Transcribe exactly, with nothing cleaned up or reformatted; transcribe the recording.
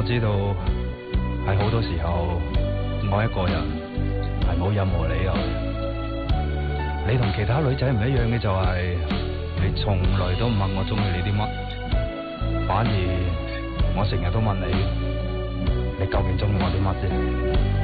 知道喺好多時候愛一個人係冇任何理由嘅。你同其他女仔唔一樣嘅就係你從來都唔問我中意你啲乜，反而我成日都問你，你究竟中意我啲乜啫？